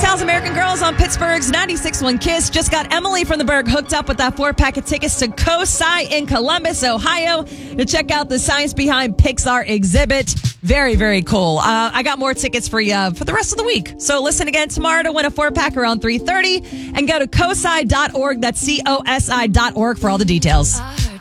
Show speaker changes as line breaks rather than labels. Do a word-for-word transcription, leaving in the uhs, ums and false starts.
Sal's American Girls on Pittsburgh's ninety-six point one Kiss. Just got Emily from the Berg hooked up with that four-pack of tickets to COSI in Columbus, Ohio, to check out the science behind Pixar exhibit. Very, very cool. Uh, I got more tickets for you for the rest of the week. So listen again tomorrow to win a four-pack around three thirty, and go to cosi dot org. That's C O S I dot org for all the details.